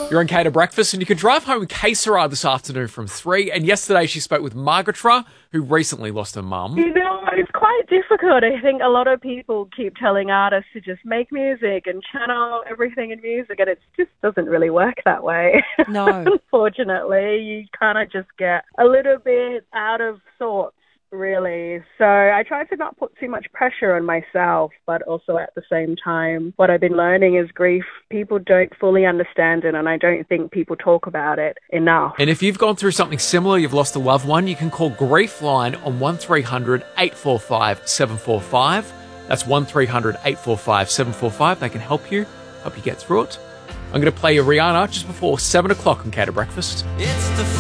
You're on Cater Breakfast, and you can drive home with K Sarah this afternoon from 3. And yesterday she spoke with Margaret, who recently lost her mum. You know, it's quite difficult. I think a lot of people keep telling artists to just make music and channel everything in music, and it just doesn't really work that way. No. Unfortunately, you kind of just get a little bit out of sorts, really. So I try to not put too much pressure on myself, but also at the same time, what I've been learning is grief. People don't fully understand it, and I don't think people talk about it enough. And if you've gone through something similar, you've lost a loved one, you can call Grief Line on 1300 845 745. That's 1300 845 745. They can help you get through it. I'm going to play you Rihanna just before 7 o'clock on Cater Breakfast.